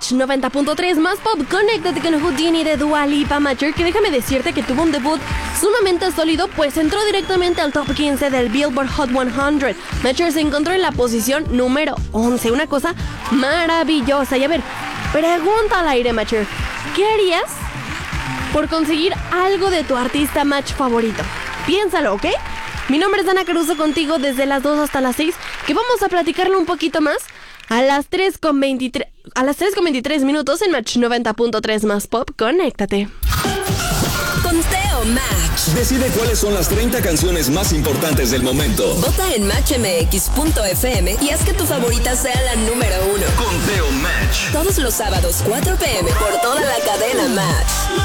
Match 90.3 más pop. Conéctate con Houdini de Dua Lipa, Matcher, que déjame decirte que tuvo un debut sumamente sólido, pues entró directamente al top 15 del Billboard Hot 100. Matcher se encontró en la posición número 11, una cosa maravillosa. Y a ver, pregunta al aire, Matcher, ¿qué harías por conseguir algo de tu artista Match favorito? Piénsalo, ¿ok? Mi nombre es Ana Caruso, contigo desde las 2 hasta las 6, que vamos a platicarlo un poquito más a las 3:23 minutos en Match 90.3 más pop. Conéctate. Conteo Match. Decide cuáles son las 30 canciones más importantes del momento. Vota en matchmx.fm y haz que tu favorita sea la número 1. Conteo Match. Todos los sábados, 4 p.m. por toda la cadena Match.